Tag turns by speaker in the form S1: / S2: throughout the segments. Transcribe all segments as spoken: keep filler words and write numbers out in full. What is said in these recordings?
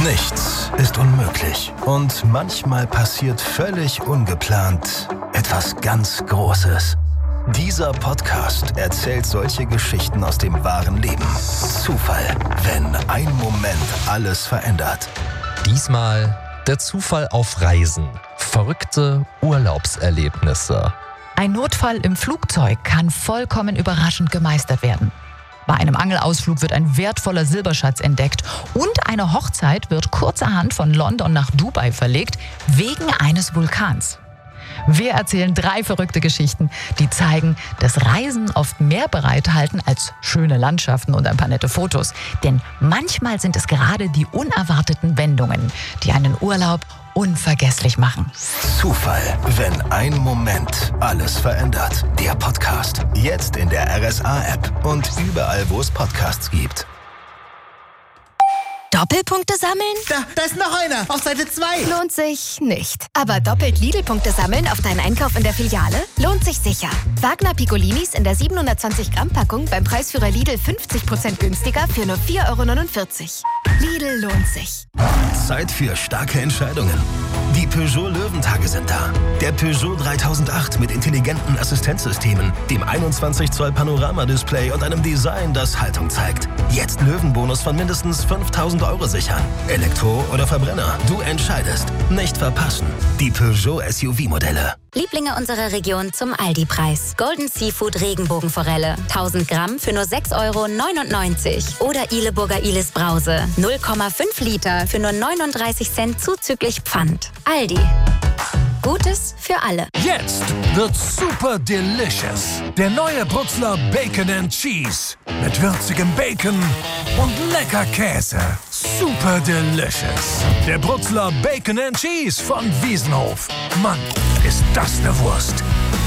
S1: Nichts ist unmöglich und manchmal passiert völlig ungeplant etwas ganz Großes. Dieser Podcast erzählt solche Geschichten aus dem wahren Leben. Zufall, wenn ein Moment alles verändert.
S2: Diesmal der Zufall auf Reisen. Verrückte Urlaubserlebnisse.
S3: Ein Notfall im Flugzeug kann vollkommen überraschend gemeistert werden. Bei einem Angelausflug wird ein wertvoller Silberschatz entdeckt und eine Hochzeit wird kurzerhand von London nach Dubai verlegt, wegen eines Vulkans. Wir erzählen drei verrückte Geschichten, die zeigen, dass Reisen oft mehr bereithalten als schöne Landschaften und ein paar nette Fotos. Denn manchmal sind es gerade die unerwarteten Wendungen, die einen Urlaub unvergesslich machen.
S1: Zufall, wenn ein Moment alles verändert. Der Podcast. Jetzt in der R S A-App und überall, wo es Podcasts gibt.
S4: Doppelpunkte sammeln?
S5: Da, da ist noch einer. Auf Seite zwei.
S4: Lohnt sich nicht. Aber doppelt Lidl-Punkte sammeln auf deinen Einkauf in der Filiale? Lohnt sich sicher. Wagner Piccolinis in der siebenhundertzwanzig Gramm Packung beim Preisführer Lidl fünfzig Prozent günstiger für nur vier Euro neunundvierzig. Lidl lohnt sich.
S1: Zeit für starke Entscheidungen. Die Peugeot Löwentage sind da. Der Peugeot dreitausendacht mit intelligenten Assistenzsystemen, dem einundzwanzig Zoll Panoramadisplay und einem Design, das Haltung zeigt. Jetzt Löwenbonus von mindestens fünftausend Euro sichern. Elektro oder Verbrenner, du entscheidest. Nicht verpassen. Die Peugeot S U V-Modelle.
S6: Lieblinge unserer Region zum Aldi-Preis. Golden Seafood Regenbogenforelle. tausend Gramm für nur sechs Euro neunundneunzig. Oder Ileburger Ilis Brause. null Komma fünf Liter für nur neununddreißig Cent zuzüglich Pfand. Aldi. Gutes für alle.
S7: Jetzt wird's super delicious. Der neue Bruxler Bacon and Cheese. Mit würzigem Bacon und lecker Käse. Super delicious. Der Bruxler Bacon and Cheese von Wiesenhof. Mann, ist das eine Wurst.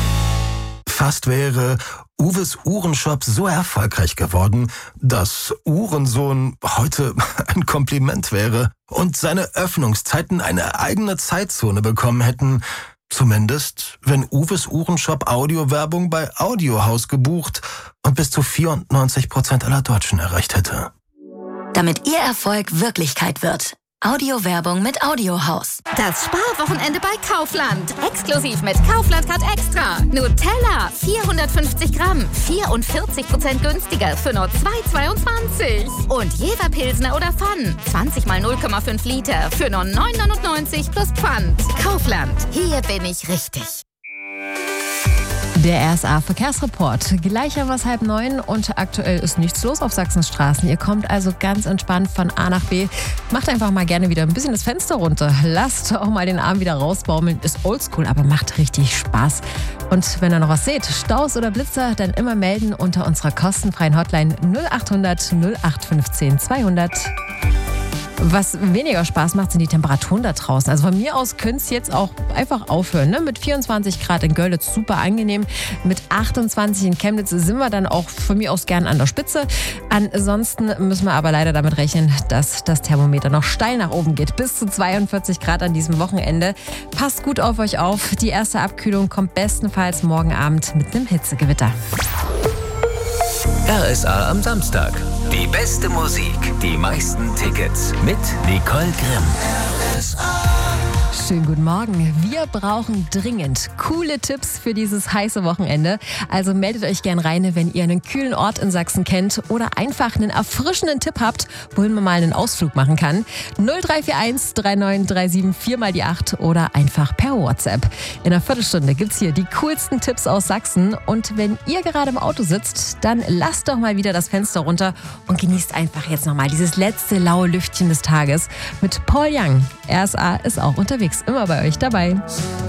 S1: Fast wäre Uwes Uhrenshop so erfolgreich geworden, dass Uhrensohn heute ein Kompliment wäre und seine Öffnungszeiten eine eigene Zeitzone bekommen hätten. Zumindest, wenn Uwes Uhrenshop Audiowerbung bei Audiohaus gebucht und bis zu vierundneunzig Prozent aller Deutschen erreicht hätte.
S6: Damit Ihr Erfolg Wirklichkeit wird. Audiowerbung mit Audiohaus.
S8: Das Sparwochenende bei Kaufland. Exklusiv mit Kaufland Card Extra. Nutella vierhundertfünfzig Gramm, vierundvierzig Prozent günstiger für nur zwei Euro zweiundzwanzig. Und Jever Pilsner oder Pfann, zwanzig mal null Komma fünf Liter für nur neun Euro neunundneunzig plus Pfand. Kaufland, hier bin ich richtig.
S9: Der R S A-Verkehrsreport. Gleich um was halb neun und aktuell ist nichts los auf Sachsens Straßen. Ihr kommt also ganz entspannt von A nach B. Macht einfach mal gerne wieder ein bisschen das Fenster runter. Lasst auch mal den Arm wieder rausbaumeln. Ist oldschool, aber macht richtig Spaß. Und wenn ihr noch was seht, Staus oder Blitzer, dann immer melden unter unserer kostenfreien Hotline null achthundert null acht fünfzehn zweihundert. Was weniger Spaß macht, sind die Temperaturen da draußen. Also von mir aus könnte es jetzt auch einfach aufhören. Ne? Mit vierundzwanzig Grad in Görlitz super angenehm. Mit achtundzwanzig in Chemnitz sind wir dann auch von mir aus gern an der Spitze. Ansonsten müssen wir aber leider damit rechnen, dass das Thermometer noch steil nach oben geht. Bis zu zweiundvierzig Grad an diesem Wochenende. Passt gut auf euch auf. Die erste Abkühlung kommt bestenfalls morgen Abend mit einem Hitzegewitter.
S10: R S A am Samstag. Die beste Musik, die meisten Tickets mit Nicole Grimm. R S A.
S9: Schönen guten Morgen. Wir brauchen dringend coole Tipps für dieses heiße Wochenende. Also meldet euch gern rein, wenn ihr einen kühlen Ort in Sachsen kennt oder einfach einen erfrischenden Tipp habt, wohin man mal einen Ausflug machen kann. null drei vier eins drei neun drei sieben vier mal die acht oder einfach per WhatsApp. In einer Viertelstunde gibt's hier die coolsten Tipps aus Sachsen. Und wenn ihr gerade im Auto sitzt, dann lasst doch mal wieder das Fenster runter und genießt einfach jetzt nochmal dieses letzte laue Lüftchen des Tages mit Paul Young. R S A ist auch unterwegs, immer bei euch dabei.